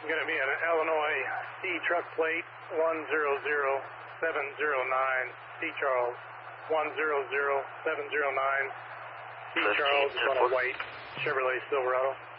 going to be an Illinois C truck plate 100709, C Charles 100709, C Charles is on a white Chevrolet Silverado.